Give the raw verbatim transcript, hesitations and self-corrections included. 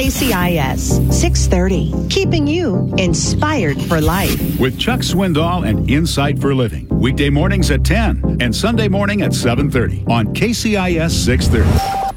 K C I S six thirty, keeping you inspired for life. With Chuck Swindoll and Insight for Living. Weekday mornings at ten and Sunday morning at seven thirty on K C I S six thirty.